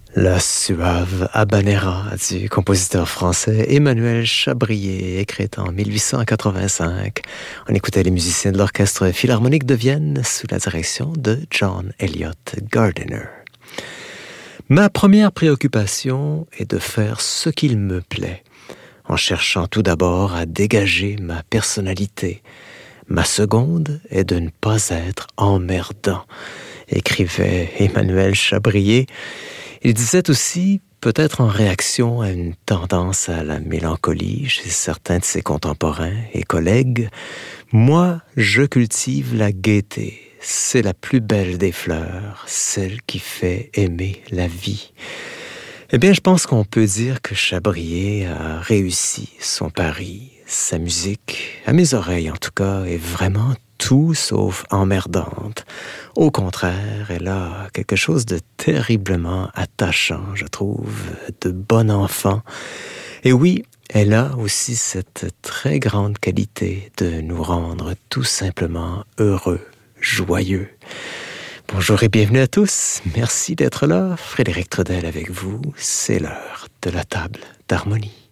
La suave habanera du compositeur français Emmanuel Chabrier, écrite en 1885. On écoutait les musiciens de l'Orchestre Philharmonique de Vienne sous la direction de John Elliott Gardiner. Ma première préoccupation est de faire ce qu'il me plaît, en cherchant tout d'abord à dégager ma personnalité. Ma seconde est de ne pas être emmerdant, écrivait Emmanuel Chabrier. Il disait aussi, peut-être en réaction à une tendance à la mélancolie chez certains de ses contemporains et collègues, « Moi, je cultive la gaieté. C'est la plus belle des fleurs, celle qui fait aimer la vie. » Eh bien, je pense qu'on peut dire que Chabrier a réussi son pari. Sa musique, à mes oreilles en tout cas, est vraiment tout sauf emmerdante. Au contraire, elle a quelque chose de terriblement attachant, je trouve, de bon enfant. Et oui, elle a aussi cette très grande qualité de nous rendre tout simplement heureux, joyeux. Bonjour et bienvenue à tous. Merci d'être là. Frédéric Trudel avec vous. C'est l'heure de la table d'harmonie.